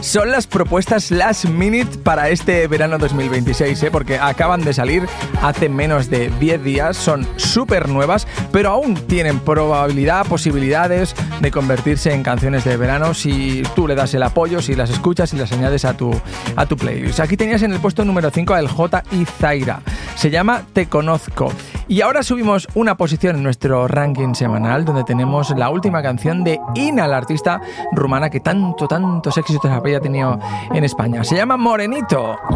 Son las propuestas last minute para este verano 2026, porque acaban de salir hace menos de 10 días, son súper nuevas, pero aún tienen posibilidades de convertirse en canciones de verano si tú le das el apoyo, si las escuchas y las añades a tu playlist. Aquí tenías en el puesto número 5 a El Jota y Zaira. Se llama Te Conozco. Y ahora subimos una posición en nuestro ranking semanal, donde tenemos la última canción de Ina, la artista rumana que tantos éxitos había tenido en España. Se llama Morenito.